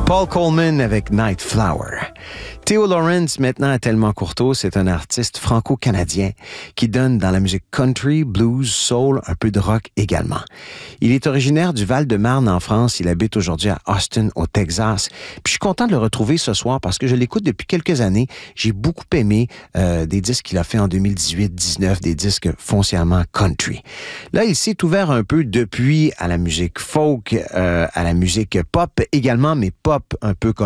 Paul Coleman avec Night Flower. Theo Lawrence, maintenant à Tellement Courteau, c'est un artiste franco-canadien qui donne dans la musique country, blues, soul, un peu de rock également. Il est originaire du Val-de-Marne en France. Il habite aujourd'hui à Austin, au Texas. Puis je suis content de le retrouver ce soir parce que je l'écoute depuis quelques années. J'ai beaucoup aimé des disques qu'il a fait en 2018-19, des disques foncièrement country. Là, il s'est ouvert un peu depuis à la musique folk, à la musique pop également, mais pop un peu comme